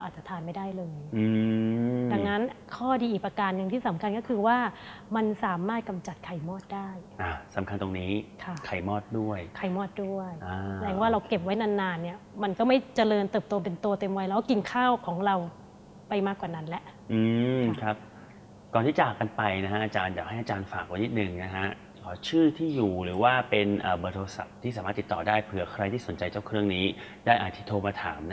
อาจจะทานไม่ได้เลยอืมดังนั้นข้อดีอีกประการหนึ่งที่สำคัญก็คือว่ามันสามารถกำจัดไข่มอดได้สำคัญตรงนี้ค่ะไข่มอดด้วยไข่มอดด้วย แสดงโอว่าเราเคเก็บไว้นานๆเนี่ยมันก็ไม่เจริญเติบโตเป็นตัวเต็มวัยแล้วก็กินข้าวของเราไปมากกว่านั้นแหละ ค่ะครับ ก่อนที่จากกันไปนะฮะอาจารย์อยากให้อาจารย์ฝากไว้นิดนึงนะฮะขอชื่อที่อยู่หรือว่าเป็นเบอร์โทรศัพท์ที่สามารถติดต่อได้เผื่อใครที่สนใจเจ้าเครื่องนี้ได้อาจจะโทรมาถาม